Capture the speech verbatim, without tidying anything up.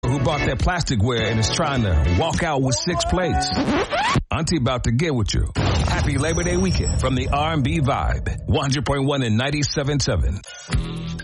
who bought that plasticware and is trying to walk out with six plates. Auntie about to get with you. Happy Labor Day weekend from the R and B Vibe. one hundred point one and ninety-seven point seven.